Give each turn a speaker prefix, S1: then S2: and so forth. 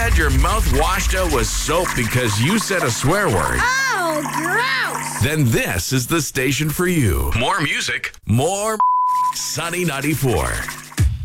S1: had your mouth washed out with soap because you said a swear word?
S2: Oh, gross!
S1: Then this is the station for you. More music, more Sunny 94.